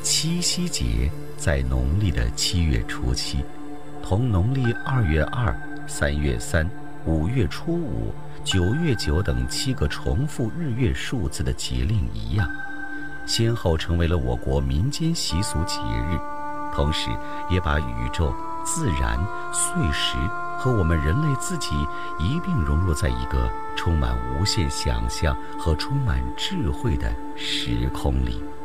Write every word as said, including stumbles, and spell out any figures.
七夕节在农历的七月初七，同农历二月二、三月三、五月初五、九月九等七个重复日月数字的节令一样，先后成为了我国民间习俗节日，同时也把宇宙、自然、岁时和我们人类自己一并融入在一个充满无限想象和充满智慧的时空里。